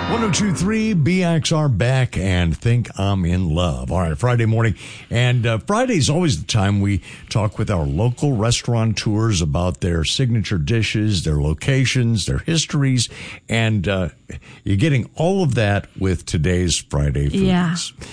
1023 BXR back and think I'm in love. All right, Friday morning. And Friday's always the time we talk with our local restaurateurs about their signature dishes, their locations, their histories. And you're getting all of that with today's Friday Foods. Yeah.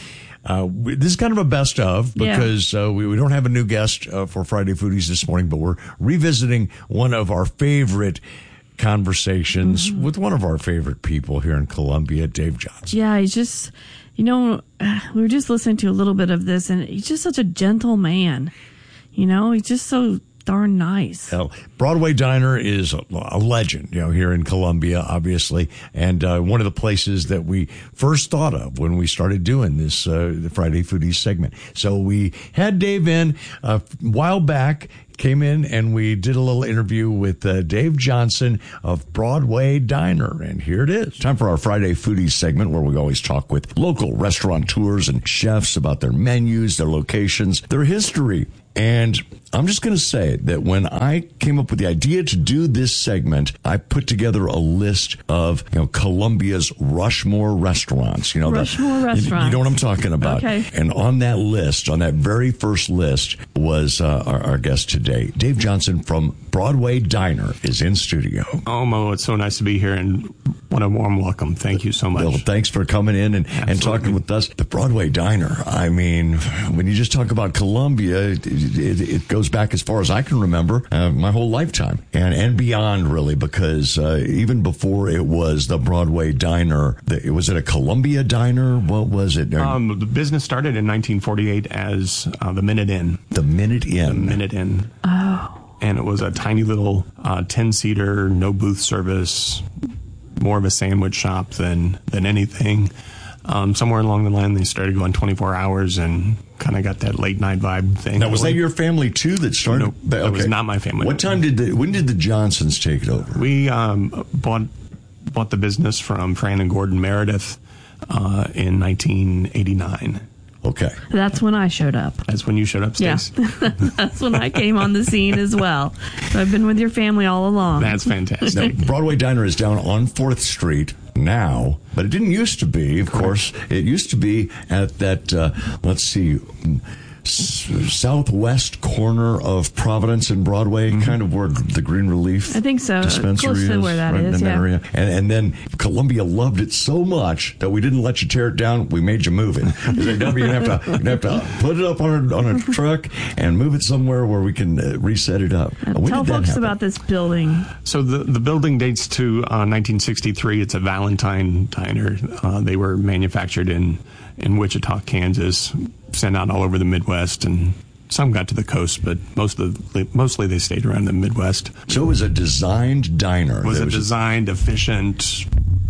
This is kind of a best of because we don't have a new guest for Friday Foodies this morning, but we're revisiting one of our favorite conversations with one of our favorite people here in Columbia, Dave Johnson. Yeah, he's just, we were just listening to a little bit of this, and he's just such a gentle man. He's just so darn nice. Broadway Diner is a legend, here in Columbia, obviously, and one of the places that we first thought of when we started doing this the Friday Foodies segment. So we had Dave in a while back, came in, and we did a little interview with Dave Johnson of Broadway Diner, and here it is. Time for our Friday Foodies segment, where we always talk with local restaurateurs and chefs about their menus, their locations, their history. And I'm just going to say that when I came up with the idea to do this segment, I put together a list of, Columbia's Rushmore restaurants. Rushmore restaurants. You know what I'm talking about. Okay. And on that list, on that very first list, was our guest today. Dave Johnson from Broadway Diner is in studio. Oh, Mo, it's so nice to be here, and what a warm welcome. Thank you so much. Well, thanks for coming in and talking with us. The Broadway Diner, I mean, when you just talk about Columbia, it goes back as far as I can remember, my whole lifetime, and beyond, really, because even before it was the Broadway Diner, was it a Columbia Diner? What was it? The business started in 1948 as the Minute Inn. The Minute Inn. The Minute Inn. Oh. And it was a tiny little 10-seater, no booth service, more of a sandwich shop than anything. Somewhere along the line, they started going 24 hours and kind of got that late night vibe thing. Now, was that your family too that started? No, that was not my family. When did the Johnsons take it over? We bought the business from Fran and Gordon Meredith in 1989. Okay. That's when I showed up. That's when you showed up, Stace. Yeah. That's when I came on the scene as well. So I've been with your family all along. That's fantastic. Now, Broadway Diner is down on 4th Street now, but it didn't used to be, of course. It used to be at that, southwest corner of Providence and Broadway, kind of where the Green Relief I think so. dispensary Close to is, where that right is, in that area. And then Columbia loved it so much that we didn't let you tear it down. We made you move it. You're gonna have to put it up on a truck and move it somewhere where we can reset it up. Tell folks about this building. So the building dates to 1963. It's a Valentine Diner. They were manufactured in Wichita, Kansas, sent out all over the Midwest, and some got to the coast, but mostly they stayed around the Midwest. So it was a designed diner. It was a designed, efficient,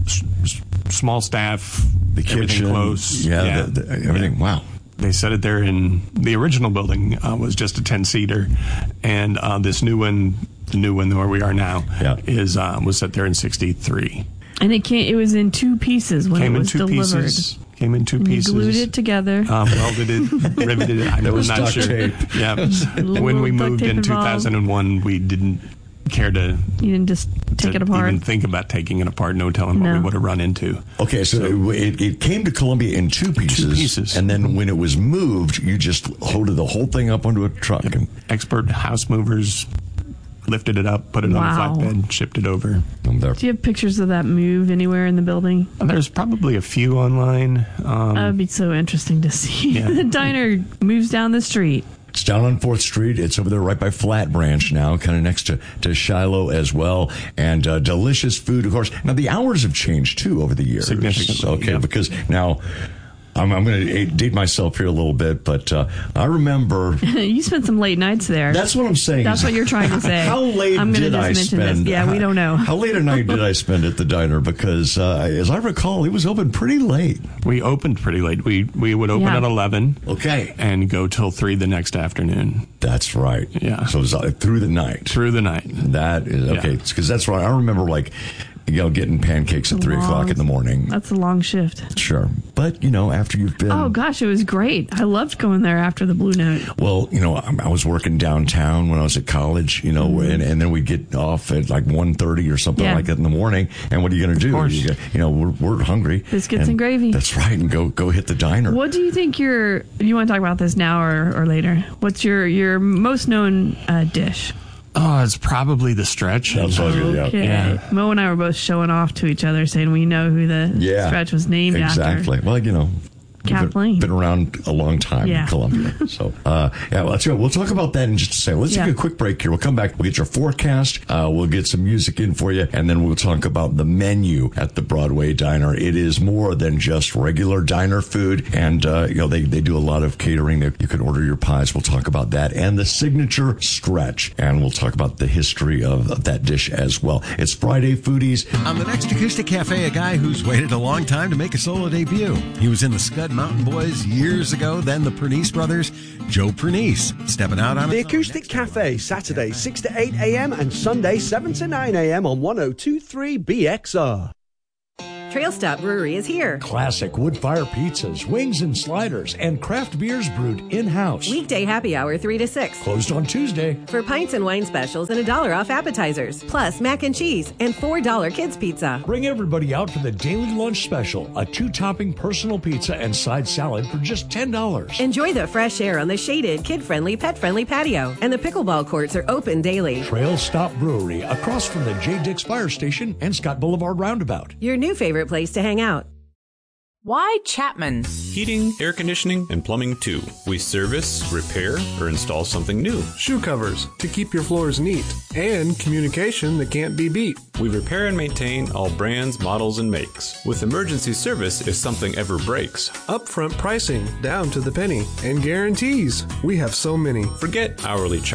small staff, the everything kitchen, close. Everything. Wow. They set it there in the original building was just a 10-seater, and this new one, the new one where we are now, was set there in 63. And it was in 2 pieces when it was delivered. Came in 2 pieces. You glued it together. Welded it, riveted it. That was duct tape. Yeah. When we moved in 2001, we didn't care to... You didn't just take it apart? Even think about taking it apart. No telling what we would have run into. Okay, so it came to Columbia in 2 pieces. 2 pieces. And then when it was moved, you just loaded the whole thing up onto a truck. Yep. And expert house movers lifted it up, put it on a flatbed, shipped it over. Do you have pictures of that move anywhere in the building? There's probably a few online. That would be so interesting to see. Yeah. The diner moves down the street. It's down on 4th Street. It's over there right by Flat Branch now, kind of next to Shiloh as well. And delicious food, of course. Now, the hours have changed, too, over the years. Significantly. Okay, because now... I'm going to date myself here a little bit, but I remember... You spent some late nights there. That's what I'm saying. That's what you're trying to say. How late did I spend? Yeah, we don't know. How late a night did I spend at the diner? Because, as I recall, it was open pretty late. We opened pretty late. We would open at 11. Okay. And go till 3 the next afternoon. That's right. Yeah. So it was through the night. Through the night. That is... Okay, because that's right. I remember, getting pancakes at 3 o'clock in the morning. That's a long shift. Sure. But, after you've been... Oh, gosh, it was great. I loved going there after the Blue Note. Well, I was working downtown when I was at college, and then we'd get off at like 1:30 or something like that in the morning. And what are you going to do? We're hungry. Biscuits and gravy. That's right. And go hit the diner. What do you think you want to talk about this now or later? What's your most known dish? Oh, it's probably the stretch. That's all good, okay. Yeah. Mo and I were both showing off to each other, saying we know who the stretch was named after. Exactly. Well, Kathleen. Been around a long time in Columbia. So, let's go. We'll talk about that in just a second. Let's take a quick break here. We'll come back. We'll get your forecast. We'll get some music in for you. And then we'll talk about the menu at the Broadway Diner. It is more than just regular diner food. And, they do a lot of catering. You can order your pies. We'll talk about that. And the signature stretch. And we'll talk about the history of that dish as well. It's Friday Foodies. On the next Acoustic Cafe, a guy who's waited a long time to make a solo debut. He was in the Scud Mountain Boys years ago, then the Pernice Brothers. Joe Pernice stepping out on the Acoustic Cafe, Saturday 6 to 8 a.m. and Sunday 7 to 9 a.m. on 102.3 BXR. Trail Stop Brewery is here. Classic wood-fire pizzas, wings and sliders, and craft beers brewed in-house. Weekday happy hour 3 to 6. Closed on Tuesday. For pints and wine specials and $1 off appetizers. Plus mac and cheese and $4 kids pizza. Bring everybody out for the daily lunch special. A 2-topping personal pizza and side salad for just $10. Enjoy the fresh air on the shaded, kid-friendly, pet-friendly patio. And the pickleball courts are open daily. Trail Stop Brewery, across from the J. Dix Fire Station and Scott Boulevard Roundabout. Your new favorite place to hang out. Why Chapman? Heating, air conditioning, and plumbing too. We service, repair, or install something new. Shoe covers to keep your floors neat. And communication that can't be beat. We repair and maintain all brands, models, and makes. With emergency service if something ever breaks. Upfront pricing down to the penny. And guarantees. We have so many. Forget hourly charge.